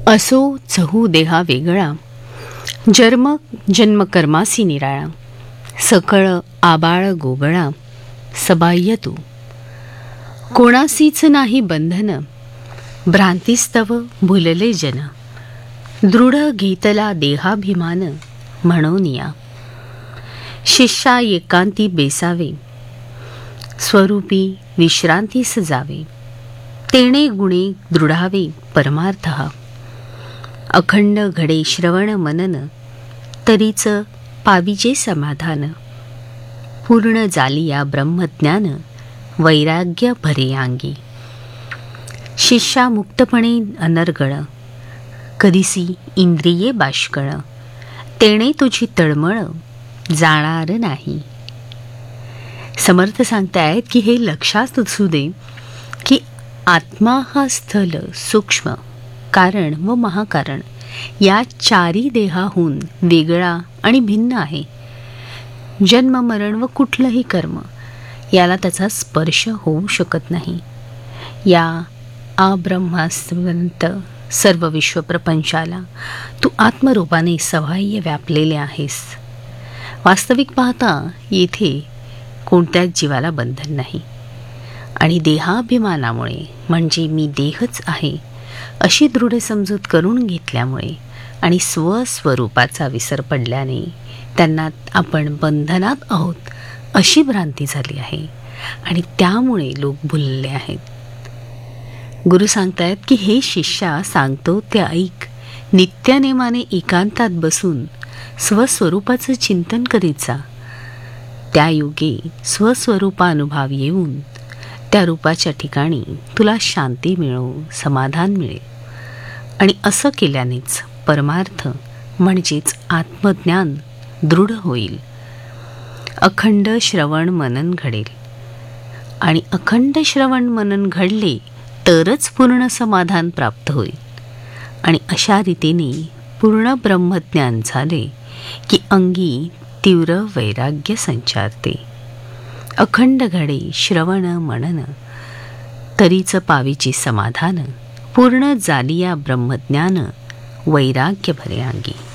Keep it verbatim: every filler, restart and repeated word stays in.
असो चहू देहा वेगळा, जन्म जन्म कर्मासी निराळा, सकळ आबाळ गोगळा, सबाह्य तू. कोणासीच नाही बंधन, भ्रांतीस्तव भुलले जन. दृढ घेतला देहाभिमान, म्हणून या. शिष्या एकांती बेसावे, स्वरूपी विश्रांतीस जावे. तेणे गुणे दृढावे परमार्थ हा. अखंड घडे श्रवण मनन, तरीच पाविजे समाधान. पूर्ण जालिया ब्रह्मज्ञान, वैराग्य भरे अंगी. शिष्या मुक्तपणे अनर्गळ, कधीसी इंद्रिये बाष्कळ. तेणे तुझी तळमळ, जाणार नाही. समर्थ सांगतायत की हे लक्षात असू दे की आत्मा हा स्थल, सूक्ष्म, कारण व महाकारण या चारी देहाहून वेगळा आणि भिन्न आहे. जन्म मरण व कुठलंही कर्म याला त्याचा स्पर्श होऊ शकत नाही. या अब्रह्मास्पर्यंत सर्व विश्वप्रपंचाला तू आत्मरूपाने सहाय्य व्यापलेले आहेस. वास्तविक पाहता येथे कोणत्याच जीवाला बंधन नाही आणि देहाभिमानामुळे म्हणजे मी देहच आहे अशी दृढ समजूत करून घेतल्यामुळे आणि स्वस्वरूपाचा विसर पडल्याने त्यांना आपण बंधनात आहोत अशी भ्रांती झाली आहे आणि त्यामुळे लोक भुलले आहेत. गुरु सांगतायत की हे शिष्या सांगतो ते ऐक. नित्यनेमाने एकांतात बसून स्वस्वरूपाचं चिंतन करीत जा. त्या योगे स्वस्वरूपानुभव येऊन त्या रूपाच्या ठिकाणी तुला शांती मिळो, समाधान मिळेल. आणि असं केल्यानेच परमार्थ म्हणजेच आत्मज्ञान दृढ होईल. अखंड श्रवण मनन घडेल आणि अखंड श्रवण मनन घडले तरच पूर्ण समाधान प्राप्त होईल. आणि अशा रीतीने पूर्ण ब्रह्मज्ञान झाले की अंगी तीव्र वैराग्य संचारते. अखंड घडे श्रवण मनन, तरीच पावीची समाधान. पूर्ण जालिया ब्रह्मज्ञान, वैराग्य भरे अंगी.